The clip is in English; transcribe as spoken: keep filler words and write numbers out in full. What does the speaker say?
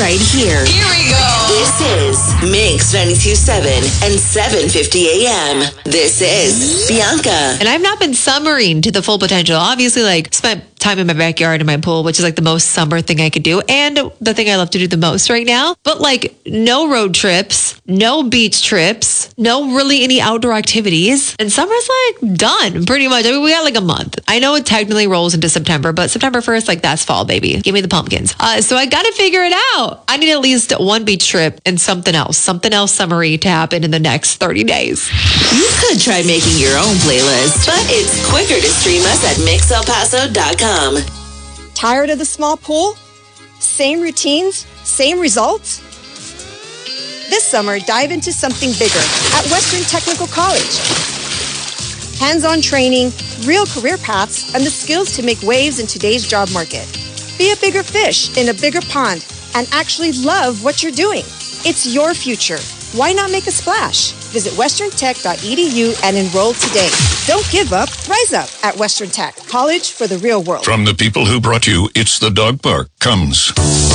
right here. Here we go. This is Mix ninety-two point seven and seven fifty a.m. This is Bianca. And I've not been summering to the full potential. Obviously, like, spent time in my backyard in my pool, which is like the most summer thing I could do and the thing I love to do the most right now. But like, no road trips, no beach trips, no really any outdoor activities. And summer's like done pretty much. I mean, we got like a month. I know it technically rolls into September, but September first, like, that's fall, baby. Give me the pumpkins. Uh, so I got to figure it out. I need at least one beach trip and something else, something else summery to happen in the next thirty days. You could try making your own playlist, but it's quicker to stream us at mix el paso dot com. Tired of the small pool? Same routines, same results? This summer, dive into something bigger at Western Technical College. Hands-on training, real career paths, and the skills to make waves in today's job market. Be a bigger fish in a bigger pond and actually love what you're doing. It's your future. Why not make a splash? Visit western tech dot e d u and enroll today. Don't give up, rise up at Western Tech, college for the real world. From the people who brought you It's the Dog Park comes